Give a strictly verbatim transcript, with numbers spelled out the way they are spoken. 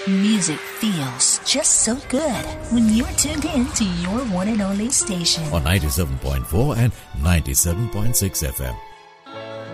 Music feels just so good when you're tuned in to your one and only station on ninety-seven point four and ninety-seven point six F M.